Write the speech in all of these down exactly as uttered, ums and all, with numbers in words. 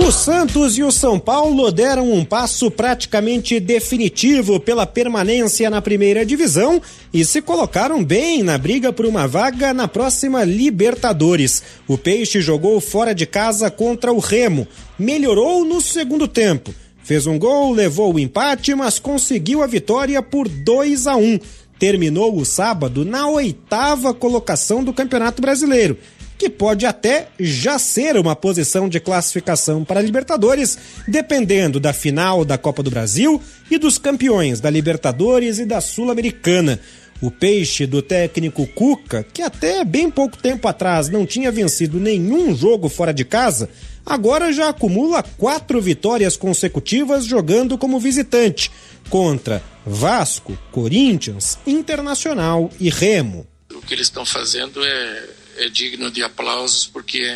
O Santos e o São Paulo deram um passo praticamente definitivo pela permanência na primeira divisão e se colocaram bem na briga por uma vaga na próxima Libertadores. O Peixe jogou fora de casa contra o Remo, melhorou no segundo tempo, fez um gol, levou o empate, mas conseguiu a vitória por dois a um. Terminou o sábado na oitava colocação do Campeonato Brasileiro, que pode até já ser uma posição de classificação para a Libertadores, dependendo da final da Copa do Brasil e dos campeões da Libertadores e da Sul-Americana. O Peixe do técnico Cuca, que até bem pouco tempo atrás não tinha vencido nenhum jogo fora de casa, agora já acumula quatro vitórias consecutivas jogando como visitante, contra Vasco, Corinthians, Internacional e Remo. O que eles estão fazendo é... é digno de aplausos, porque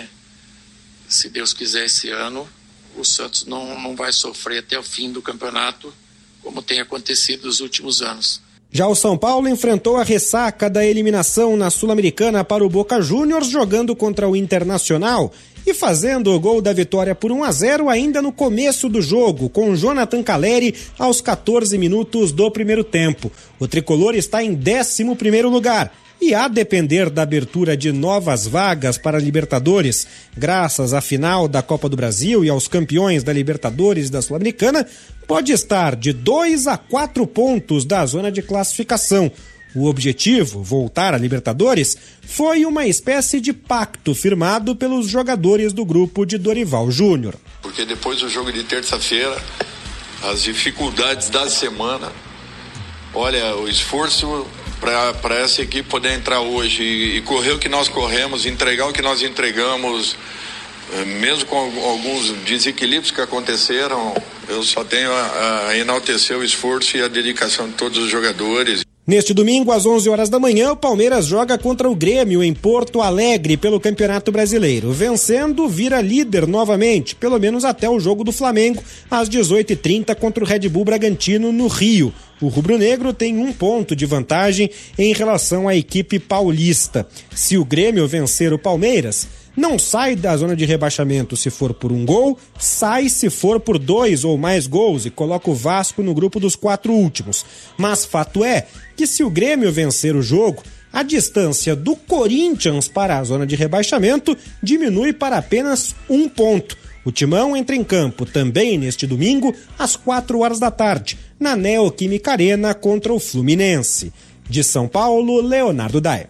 se Deus quiser esse ano o Santos não, não vai sofrer até o fim do campeonato como tem acontecido nos últimos anos. Já o São Paulo enfrentou a ressaca da eliminação na Sul-Americana para o Boca Juniors, jogando contra o Internacional e fazendo o gol da vitória por um a zero ainda no começo do jogo, com Jonathan Calleri aos catorze minutos do primeiro tempo. O tricolor está em décimo primeiro lugar. E a depender da abertura de novas vagas para a Libertadores, graças à final da Copa do Brasil e aos campeões da Libertadores e da Sul-Americana, pode estar de dois a quatro pontos da zona de classificação. O objetivo, voltar à Libertadores, foi uma espécie de pacto firmado pelos jogadores do grupo de Dorival Júnior. Porque depois do jogo de terça-feira, as dificuldades da semana, olha, o esforço para essa equipe poder entrar hoje e, e correr o que nós corremos, entregar o que nós entregamos, mesmo com alguns desequilíbrios que aconteceram, eu só tenho a, a enaltecer o esforço e a dedicação de todos os jogadores. Neste domingo, às onze horas da manhã, o Palmeiras joga contra o Grêmio em Porto Alegre pelo Campeonato Brasileiro. Vencendo, vira líder novamente, pelo menos até o jogo do Flamengo, às dezoito e trinta contra o Red Bull Bragantino no Rio. O rubro-negro tem um ponto de vantagem em relação à equipe paulista. Se o Grêmio vencer o Palmeiras, não sai da zona de rebaixamento se for por um gol, sai se for por dois ou mais gols e coloca o Vasco no grupo dos quatro últimos. Mas fato é que se o Grêmio vencer o jogo, a distância do Corinthians para a zona de rebaixamento diminui para apenas um ponto. O Timão entra em campo também neste domingo, às quatro horas da tarde, na Neoquímica Arena contra o Fluminense. De São Paulo, Leonardo Daia.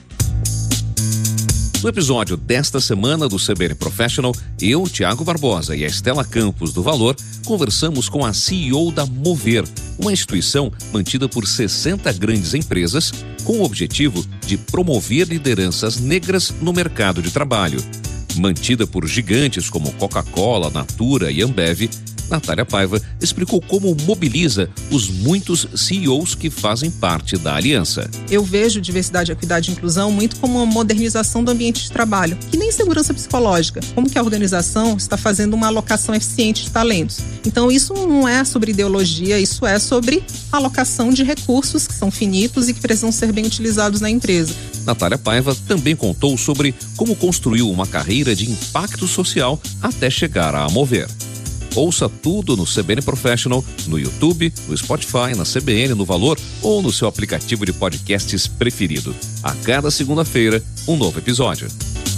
No episódio desta semana do C B N Professional, eu, Tiago Barbosa e a Estela Campos do Valor conversamos com a C E O da Mover, uma instituição mantida por sessenta grandes empresas com o objetivo de promover lideranças negras no mercado de trabalho. Mantida por gigantes como Coca-Cola, Natura e Ambev, Natália Paiva explicou como mobiliza os muitos C E Os que fazem parte da aliança. Eu vejo diversidade, equidade e inclusão muito como uma modernização do ambiente de trabalho, que nem segurança psicológica, como que a organização está fazendo uma alocação eficiente de talentos. Então isso não é sobre ideologia, isso é sobre alocação de recursos que são finitos e que precisam ser bem utilizados na empresa. Natália Paiva também contou sobre como construiu uma carreira de impacto social até chegar a Mover. Ouça tudo no C B N Professional, no YouTube, no Spotify, na C B N, no Valor ou no seu aplicativo de podcasts preferido. A cada segunda-feira, um novo episódio.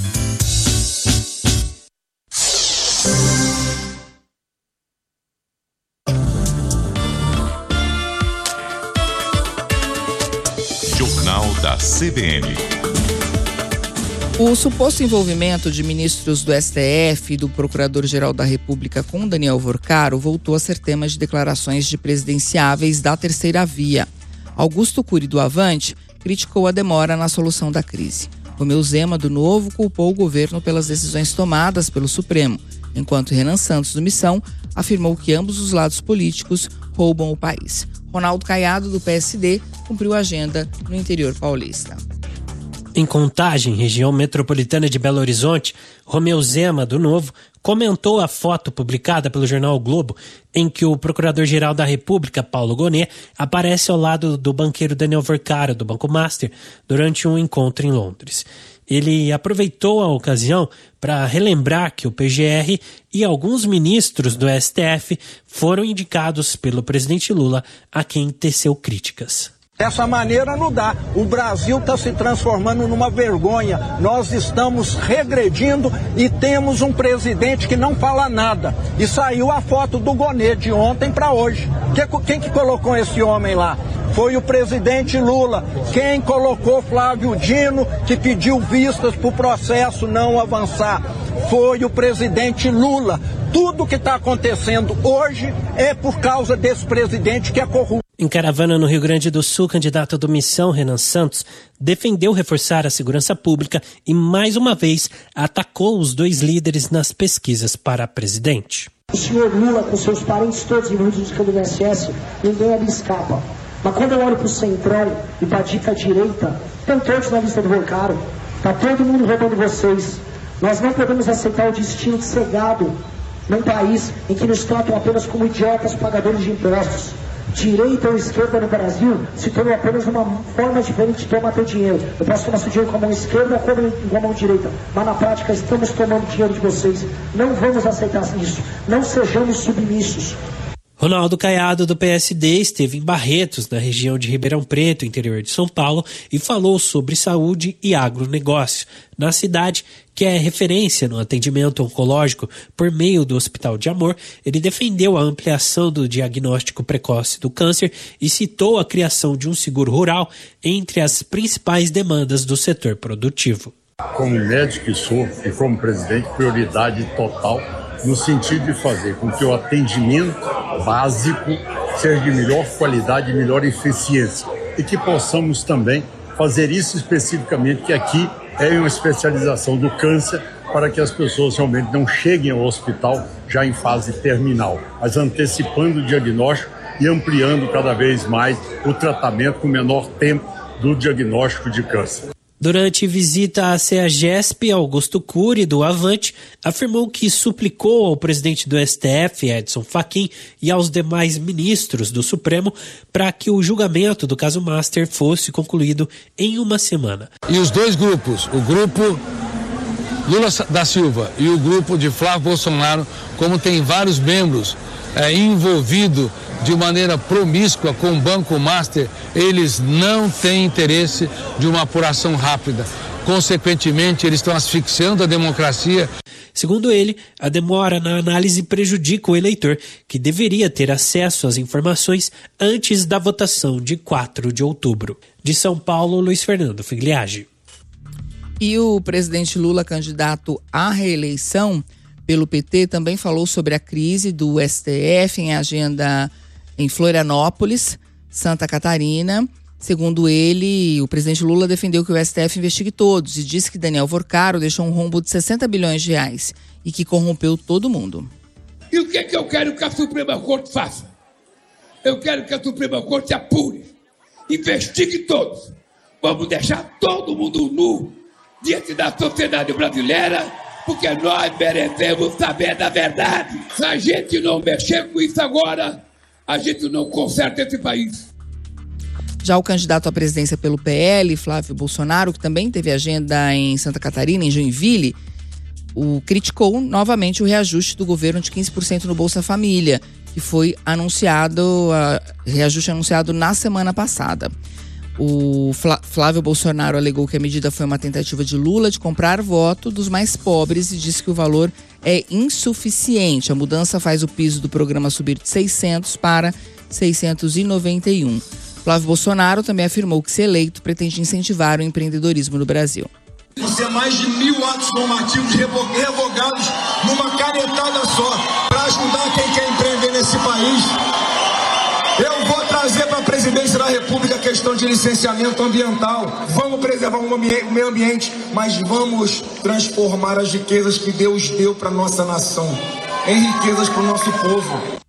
Jornal da C B N. O suposto envolvimento de ministros do S T F e do Procurador-Geral da República com Daniel Vorcaro voltou a ser tema de declarações de presidenciáveis da terceira via. Augusto Cury, do Avante, criticou a demora na solução da crise. Romeu Zema, do Novo, culpou o governo pelas decisões tomadas pelo Supremo, enquanto Renan Santos, do Missão, afirmou que ambos os lados políticos roubam o país. Ronaldo Caiado, do P S D, cumpriu a agenda no interior paulista. Em Contagem, região metropolitana de Belo Horizonte, Romeu Zema, do Novo, comentou a foto publicada pelo jornal o Globo em que o Procurador-Geral da República, Paulo Gonet, aparece ao lado do banqueiro Daniel Vorcaro, do Banco Master, durante um encontro em Londres. Ele aproveitou a ocasião para relembrar que o P G R e alguns ministros do S T F foram indicados pelo presidente Lula, a quem teceu críticas. Dessa maneira não dá. O Brasil está se transformando numa vergonha. Nós estamos regredindo e temos um presidente que não fala nada. E saiu a foto do Gonê de ontem para hoje. Quem que colocou esse homem lá? Foi o presidente Lula. Quem colocou Flávio Dino, que pediu vistas para o processo não avançar? Foi o presidente Lula. Tudo que está acontecendo hoje é por causa desse presidente que é corrupto. Em caravana no Rio Grande do Sul, candidato do Missão, Renan Santos, defendeu reforçar a segurança pública e, mais uma vez, atacou os dois líderes nas pesquisas para presidente. O senhor Lula, com seus parentes todos envolvidos no I N S S, ninguém ali escapa. Mas quando eu olho para o Centrão e para a dica direita, estão todos na lista do Volcaro. Está todo mundo roubando vocês. Nós não podemos aceitar o destino de ser gado num país em que nos tratam apenas como idiotas pagadores de impostos. Direita ou esquerda no Brasil se tornou apenas uma forma diferente de tomar teu dinheiro. Eu posso tomar seu dinheiro com a mão esquerda ou com a mão direita, mas na prática estamos tomando dinheiro de vocês. Não vamos aceitar isso. Não sejamos submissos. Ronaldo Caiado, do P S D, esteve em Barretos, na região de Ribeirão Preto, interior de São Paulo, e falou sobre saúde e agronegócio. Na cidade, que é referência no atendimento oncológico por meio do Hospital de Amor, ele defendeu a ampliação do diagnóstico precoce do câncer e citou a criação de um seguro rural entre as principais demandas do setor produtivo. Como médico que sou e como presidente, prioridade total no sentido de fazer com que o atendimento básico seja de melhor qualidade e melhor eficiência e que possamos também fazer isso especificamente, que aqui é uma especialização do câncer, para que as pessoas realmente não cheguem ao hospital já em fase terminal, mas antecipando o diagnóstico e ampliando cada vez mais o tratamento com menor tempo do diagnóstico de câncer. Durante visita à CEAGESP, Augusto Cury, do Avante, afirmou que suplicou ao presidente do S T F, Edson Fachin, e aos demais ministros do Supremo para que o julgamento do caso Master fosse concluído em uma semana. E os dois grupos, o grupo Lula da Silva e o grupo de Flávio Bolsonaro, como tem vários membros é, envolvidos de maneira promíscua com o Banco Master, eles não têm interesse de uma apuração rápida. Consequentemente, eles estão asfixiando a democracia. Segundo ele, a demora na análise prejudica o eleitor, que deveria ter acesso às informações antes da votação de quatro de outubro. De São Paulo, Luiz Fernando Figliage. E o presidente Lula, candidato à reeleição pelo P T, também falou sobre a crise do S T F em agenda em Florianópolis, Santa Catarina. Segundo ele, o presidente Lula defendeu que o S T F investigue todos e disse que Daniel Vorcaro deixou um rombo de sessenta bilhões de reais e que corrompeu todo mundo. E o que é que eu quero que a Suprema Corte faça? Eu quero que a Suprema Corte apure, investigue todos. Vamos deixar todo mundo nu diante da sociedade brasileira, porque nós merecemos saber da verdade. Se a gente não mexer com isso agora, a gente não conserta esse país. Já o candidato à presidência pelo P L, Flávio Bolsonaro, que também teve agenda em Santa Catarina, em Joinville, o, criticou novamente o reajuste do governo de quinze por cento no Bolsa Família, que foi anunciado, uh, reajuste anunciado na semana passada. O Flávio Bolsonaro alegou que a medida foi uma tentativa de Lula de comprar voto dos mais pobres e disse que o valor é insuficiente. A mudança faz o piso do programa subir de seiscentos para seiscentos e noventa e um. Flávio Bolsonaro também afirmou que, se eleito, pretende incentivar o empreendedorismo no Brasil. Isso é mais de mil atos normativos revogados numa canetada só, para ajudar quem quer empreender nesse país. Eu vou trazer para a presidência da República a questão de licenciamento ambiental. Vamos preservar o meio ambiente, mas vamos transformar as riquezas que Deus deu para a nossa nação em riquezas para o nosso povo.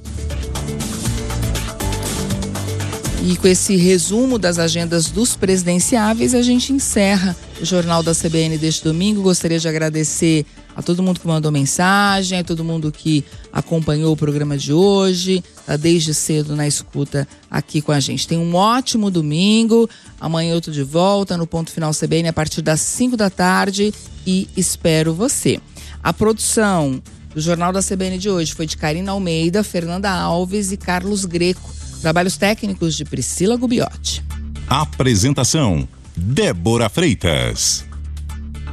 E com esse resumo das agendas dos presidenciáveis, a gente encerra o Jornal da C B N deste domingo. Gostaria de agradecer a todo mundo que mandou mensagem, a todo mundo que acompanhou o programa de hoje, tá desde cedo na escuta aqui com a gente. Tenha um ótimo domingo. Amanhã eu tô de volta no Ponto Final C B N a partir das cinco da tarde e espero você. A produção do Jornal da C B N de hoje foi de Karina Almeida, Fernanda Alves e Carlos Greco. Trabalhos técnicos de Priscila Gubiotti. Apresentação: Débora Freitas.